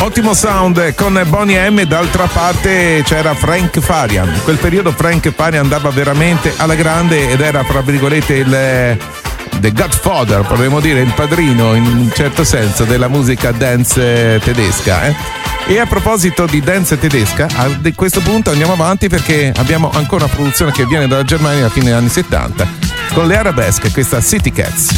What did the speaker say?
Ottimo sound con Boney M, d'altra parte c'era Frank Farian. In quel periodo Frank Farian andava veramente alla grande ed era, fra virgolette, il The Godfather, potremmo dire il padrino in un certo senso della musica dance tedesca. E a proposito di dance tedesca, a questo punto andiamo avanti perché abbiamo ancora una produzione che viene dalla Germania a fine anni 70 con le Arabesque, questa City Cats.